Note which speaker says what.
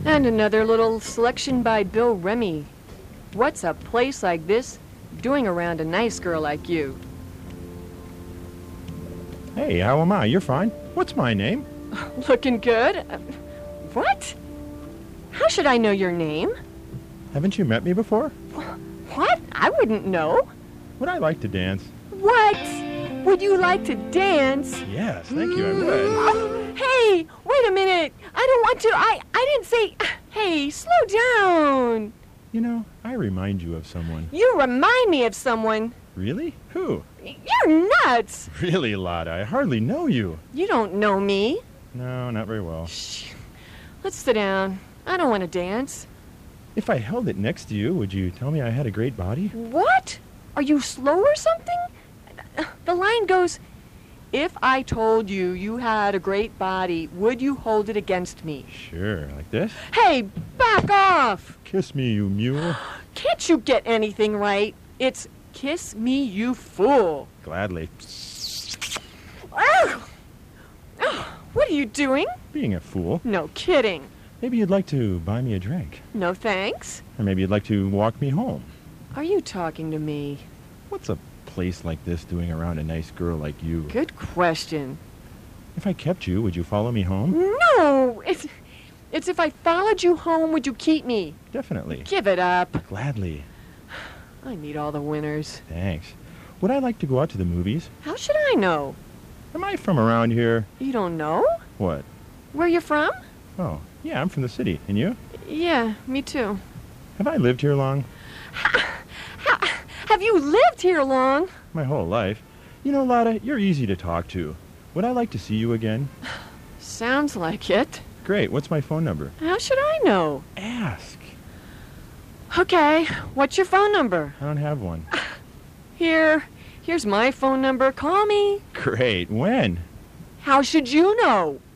Speaker 1: And another little selection by Bill Remy. What's a place like this doing around a nice girl like you?
Speaker 2: Hey, how am I? You're fine. What's my name?
Speaker 1: Looking good? What? How should I know your name?
Speaker 2: Haven't you met me before?
Speaker 1: What? I wouldn't know.
Speaker 2: Would I like to dance?
Speaker 1: What? Would you like to dance?
Speaker 2: Yes, thank you, I would.
Speaker 1: Oh, hey, wait a minute. I don't want to. I didn't say... Hey, slow down.
Speaker 2: You know, I remind you of someone.
Speaker 1: You remind me of someone.
Speaker 2: Really? Who?
Speaker 1: You're nuts.
Speaker 2: Really, Lotta, I hardly know you.
Speaker 1: You don't know me.
Speaker 2: No, not very well.
Speaker 1: Shh. Let's sit down. I don't want to dance.
Speaker 2: If I held it next to you, would you tell me I had a great body?
Speaker 1: What? Are you slow or something? The line goes, if I told you you had a great body, would you hold it against me?
Speaker 2: Sure, like this?
Speaker 1: Hey, back off!
Speaker 2: Kiss me, you mule.
Speaker 1: Can't you get anything right? It's kiss me, you fool.
Speaker 2: Gladly.
Speaker 1: Ugh. What are you doing?
Speaker 2: Being a fool.
Speaker 1: No kidding.
Speaker 2: Maybe you'd like to buy me a drink.
Speaker 1: No thanks.
Speaker 2: Or maybe you'd like to walk me home.
Speaker 1: Are you talking to me?
Speaker 2: What's a place like this doing around a nice girl like you?
Speaker 1: Good question.
Speaker 2: If I kept you, would you follow me home?
Speaker 1: No! It's if I followed you home, would you keep me?
Speaker 2: Definitely.
Speaker 1: Give it up.
Speaker 2: Gladly.
Speaker 1: I need all the winners.
Speaker 2: Thanks. Would I like to go out to the movies?
Speaker 1: How should I know?
Speaker 2: Am I from around here?
Speaker 1: You don't know?
Speaker 2: What?
Speaker 1: Where you from?
Speaker 2: Oh, yeah, I'm from the city. And you?
Speaker 1: Yeah, me too.
Speaker 2: Have I lived here long?
Speaker 1: Have you lived here long?
Speaker 2: My whole life. You know, Lotta, you're easy to talk to. Would I like to see you again?
Speaker 1: Sounds like it.
Speaker 2: Great. What's my phone number?
Speaker 1: How should I know?
Speaker 2: Ask.
Speaker 1: Okay, what's your phone number?
Speaker 2: I don't have one.
Speaker 1: Here's my phone number. Call me.
Speaker 2: Great. When?
Speaker 1: How should you know?